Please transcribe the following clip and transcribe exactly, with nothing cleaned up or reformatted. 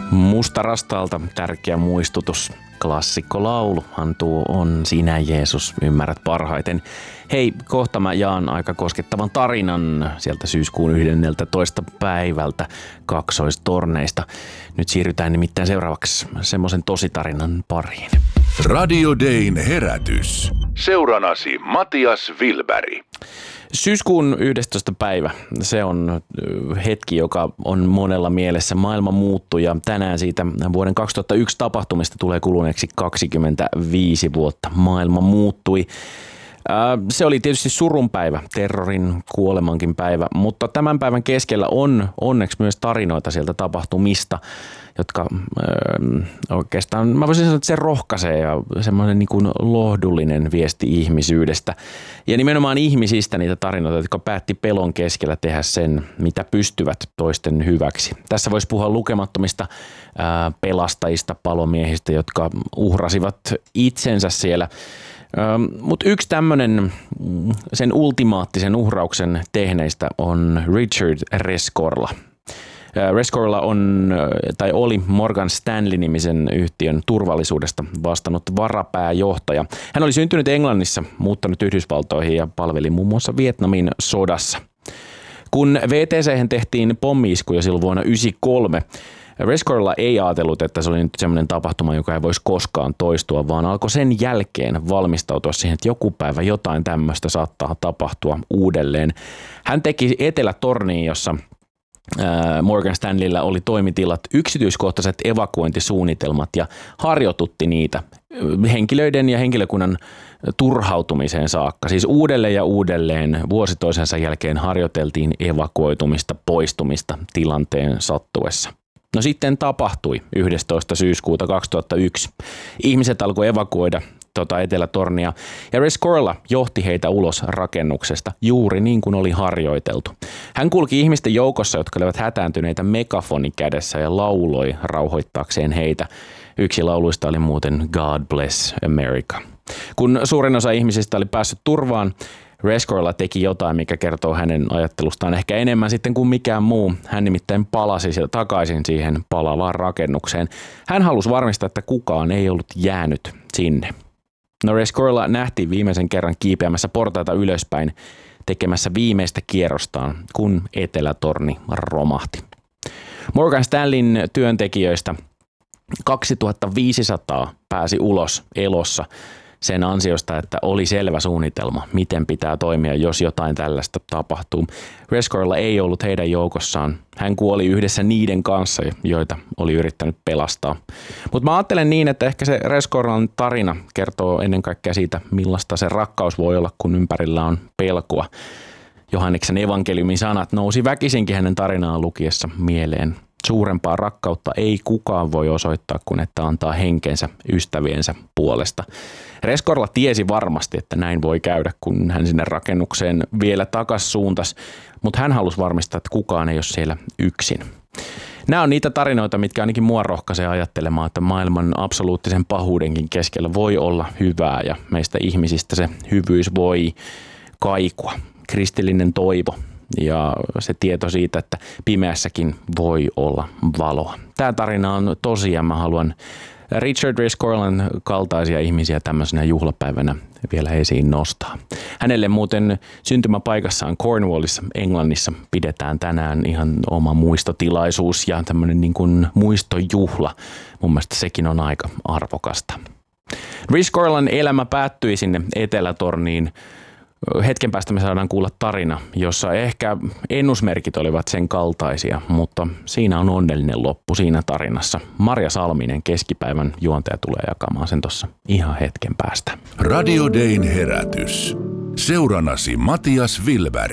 Musta Rastaalta tärkeä muistutus. Klassikkolauluhan tuo on Sinä Jeesus, ymmärrät parhaiten. Hei, kohta mä jaan aika koskettavan tarinan sieltä syyskuun yhdenneltätoista päivältä Kaksoistorneista. Nyt siirrytään nimittäin seuraavaksi semmoisen tositarinan pariin. Radio Dayn herätys. Seuranasi Matias Wilberg. Syyskuun yhdestoista päivä, se on hetki, joka on monella mielessä. Maailma muuttui ja tänään siitä vuoden kaksituhattayksi tapahtumista tulee kuluneeksi kaksikymmentäviisi vuotta. Maailma muuttui. Se oli tietysti surun päivä, terrorin, kuolemankin päivä, mutta tämän päivän keskellä on onneksi myös tarinoita sieltä tapahtumista, jotka äh, oikeastaan, mä voisin sanoa, että se rohkaisee ja semmoinen niin kuin lohdullinen viesti ihmisyydestä. Ja nimenomaan ihmisistä niitä tarinoita, jotka päätti pelon keskellä tehdä sen, mitä pystyvät toisten hyväksi. Tässä voisi puhua lukemattomista äh, pelastajista, palomiehistä, jotka uhrasivat itsensä siellä. Mutta yksi tämmöinen sen ultimaattisen uhrauksen tehneistä on Richard Rescorla. Rescorla on, tai oli Morgan Stanley-nimisen yhtiön turvallisuudesta vastannut varapääjohtaja. Hän oli syntynyt Englannissa, muuttanut Yhdysvaltoihin ja palveli muun muassa Vietnamin sodassa. Kun V T C:hen tehtiin pommi-iskuja silloin vuonna yhdeksänkymmentäkolme, Rescorla ei ajatellut, että se oli nyt semmoinen tapahtuma, joka ei voisi koskaan toistua, vaan alkoi sen jälkeen valmistautua siihen, että joku päivä jotain tämmöistä saattaa tapahtua uudelleen. Hän teki Etelä-Torniin, jossa Morgan Stanleyllä oli toimitilat, yksityiskohtaiset evakuointisuunnitelmat ja harjoitutti niitä henkilöiden ja henkilökunnan turhautumiseen saakka. Siis uudelleen ja uudelleen vuosi toisensa jälkeen harjoiteltiin evakuoitumista, poistumista tilanteen sattuessa. No sitten tapahtui yhdestoista syyskuuta kaksituhattayksi. Ihmiset alkoi evakuoida tota Etelä-Tornia ja Rescorla johti heitä ulos rakennuksesta juuri niin kuin oli harjoiteltu. Hän kulki ihmisten joukossa, jotka olivat hätääntyneitä megafoni kädessä ja lauloi rauhoittaakseen heitä. Yksi lauluista oli muuten God Bless America. Kun suurin osa ihmisistä oli päässyt turvaan, Rescorla teki jotain, mikä kertoo hänen ajattelustaan ehkä enemmän sitten kuin mikään muu. Hän nimittäin palasi sieltä takaisin siihen palavaan rakennukseen. Hän halusi varmistaa, että kukaan ei ollut jäänyt sinne. No Rescorla nähtiin viimeisen kerran kiipeämässä portaita ylöspäin tekemässä viimeistä kierrostaan, kun Etelä-torni romahti. Morgan Stanleyn työntekijöistä kaksituhattaviisisataa pääsi ulos elossa sen ansiosta, että oli selvä suunnitelma, miten pitää toimia, jos jotain tällaista tapahtuu. Rescorla ei ollut heidän joukossaan. Hän kuoli yhdessä niiden kanssa, joita oli yrittänyt pelastaa. Mutta mä ajattelen niin, että ehkä se Rescorlan tarina kertoo ennen kaikkea siitä, millaista se rakkaus voi olla, kun ympärillä on pelkoa. Johanneksen evankeliumin sanat nousi väkisinkin hänen tarinaan lukiessa mieleen. Suurempaa rakkautta ei kukaan voi osoittaa, kun että antaa henkensä ystäviensä puolesta. Rescorla tiesi varmasti, että näin voi käydä, kun hän sinne rakennukseen vielä takas suuntasi, mutta hän halusi varmistaa, että kukaan ei ole siellä yksin. Nämä on niitä tarinoita, mitkä ainakin mua rohkaisee ajattelemaan, että maailman absoluuttisen pahuudenkin keskellä voi olla hyvää ja meistä ihmisistä se hyvyys voi kaikua. Kristillinen toivo ja se tieto siitä, että pimeässäkin voi olla valoa. Tämä tarina on tosi ja mä haluan Richard Rescorlan kaltaisia ihmisiä tämmöisenä juhlapäivänä vielä esiin nostaa. Hänelle muuten syntymäpaikassaan Cornwallissa, Englannissa pidetään tänään ihan oma muistotilaisuus ja tämmöinen niin kuin muistojuhla. Mun mielestä sekin on aika arvokasta. Rescorlan elämä päättyi sinne Etelä-torniin. Hetken päästä me saadaan kuulla tarina, jossa ehkä ennusmerkit olivat sen kaltaisia, mutta siinä on onnellinen loppu siinä tarinassa. Marja Salminen, keskipäivän juontaja, tulee jakamaan sen tuossa ihan hetken päästä. Radio Dayn herätys. Seuranasi Matias Wilberg.